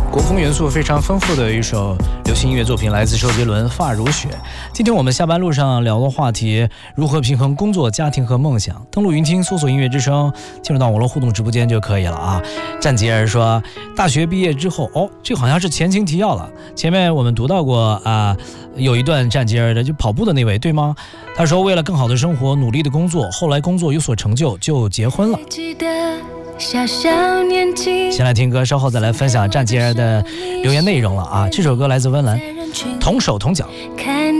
国风元素非常丰富的一首流行音乐作品，来自周杰伦《发如雪》。今天我们下班路上聊的话题，如何平衡工作、家庭和梦想。登录云听，搜索音乐之声，进入到网络互动直播间就可以了啊。战吉儿说，大学毕业之后，这好像是前情提要了。前面我们读到过啊，有一段战吉儿的就跑步的那位，对吗？他说，为了更好的生活，努力的工作，后来工作有所成就，就结婚了。先来听歌，稍后再来分享战吉儿的留言内容了啊！这首歌来自温岚，同手同脚。